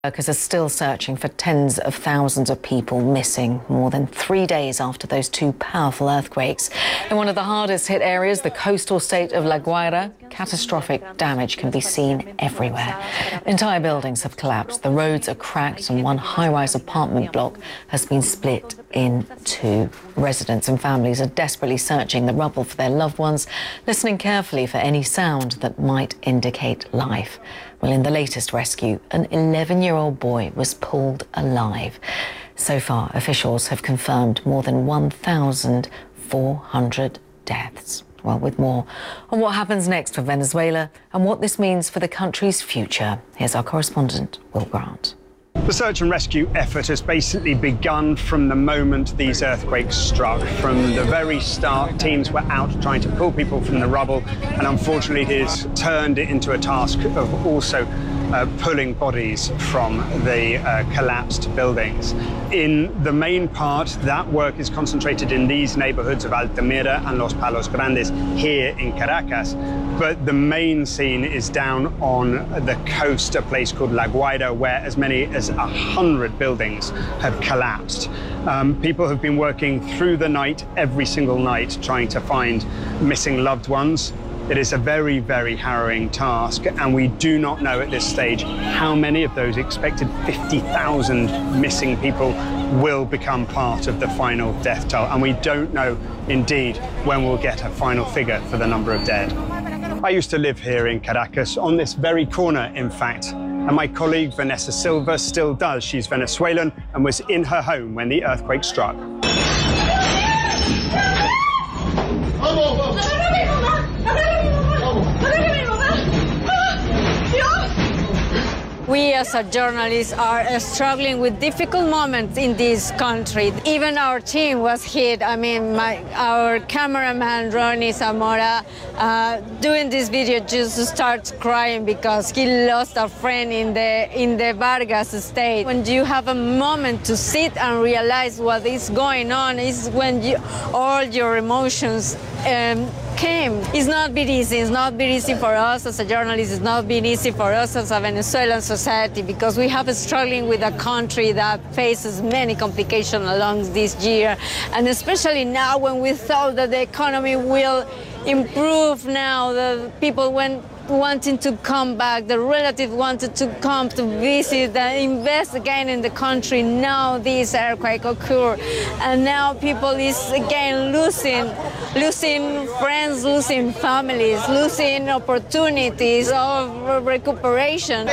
Workers are still searching for tens of thousands of people missing more than 3 days after those two powerful earthquakes. In one of the hardest hit areas, the coastal state of La Guaira, catastrophic damage can be seen everywhere. Entire buildings have collapsed, the roads are cracked, and one high-rise apartment block has been split in two. Residents and families are desperately searching the rubble for their loved ones, listening carefully for any sound that might indicate life. Well, in the latest rescue, an 11-year-old boy was pulled alive. So far, officials have confirmed more than 1,400 deaths. Well, with more on what happens next for Venezuela and what this means for the country's future, here's our correspondent, Will Grant. The search and rescue effort has basically begun from the moment these earthquakes struck. From the very start, teams were out trying to pull people from the rubble, and unfortunately it has turned it into a task of also pulling bodies from the collapsed buildings. In the main part, that work is concentrated in these neighborhoods of Altamira and Los Palos Grandes here in Caracas, but the main scene is down on the coast, a place called La Guaira, where as many as 100 buildings have collapsed. People have been working through the night, every single night, trying to find missing loved ones. It is a very, very harrowing task, and we do not know at this stage how many of those expected 50,000 missing people will become part of the final death toll. And we don't know, indeed, when we'll get a final figure for the number of dead. I used to live here in Caracas, on this very corner, in fact, and my colleague Vanessa Silva still does. She's Venezuelan and was in her home when the earthquake struck. We as a journalists are struggling with difficult moments in this country. Even our team was hit. I mean, our cameraman, Ronnie Zamora, doing this video just starts crying because he lost a friend in the Vargas state. When you have a moment to sit and realize what is going on is when all your emotions came. It's not been easy. It's not been easy for us as a journalist. It's not been easy for us as a Venezuelan society because we have struggling with a country that faces many complications along this year, and especially now when we thought that the economy will improve. Now the people wanting to come back, the relatives wanted to come to visit and invest again in the country. Now this earthquake occurred, and now people is again losing friends, losing families, losing opportunities of recuperation.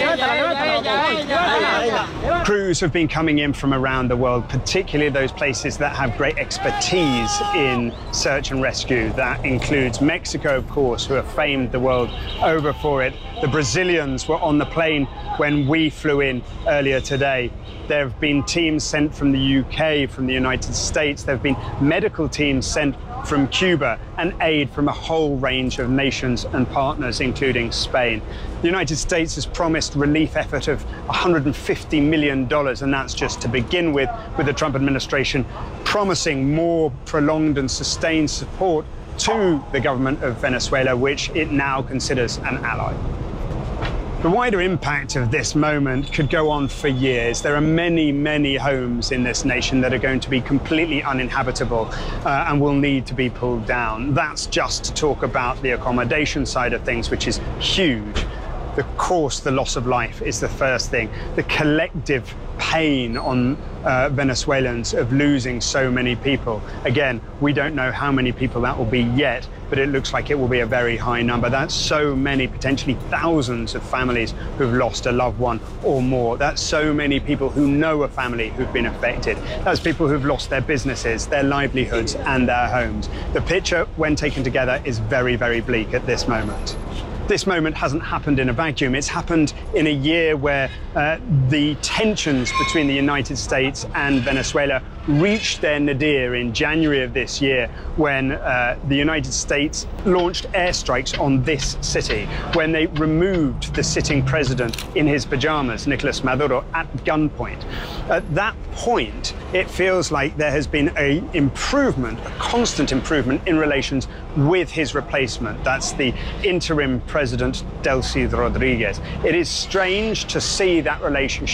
Crews have been coming in from around the world, particularly those places that have great expertise in search and rescue. That includes Mexico, of course, who have famed the world over for it. The Brazilians were on the plane when we flew in earlier today. There have been teams sent from the UK, from the United States. There have been medical teams sent from Cuba and aid from a whole range of nations and partners, including Spain. The United States has promised relief effort of $150 million, and that's just to begin with the Trump administration promising more prolonged and sustained support to the government of Venezuela, which it now considers an ally. The wider impact of this moment could go on for years. There are many, many homes in this nation that are going to be completely uninhabitable and will need to be pulled down. That's just to talk about the accommodation side of things, which is huge. Of course, the loss of life is the first thing. The collective pain on Venezuelans of losing so many people. Again, we don't know how many people that will be yet, but it looks like it will be a very high number. That's so many, potentially thousands of families who've lost a loved one or more. That's so many people who know a family who've been affected. That's people who've lost their businesses, their livelihoods, and their homes. The picture, when taken together, is very, very bleak at this moment. This moment hasn't happened in a vacuum. It's happened in a year where the tensions between the United States and Venezuela reached their nadir in January of this year, when the United States launched airstrikes on this city, when they removed the sitting president in his pajamas, Nicolas Maduro, at gunpoint. At that point, it feels like there has been an improvement, a constant improvement in relations with his replacement. That's the interim President Delcy Rodriguez. It is strange to see that relationship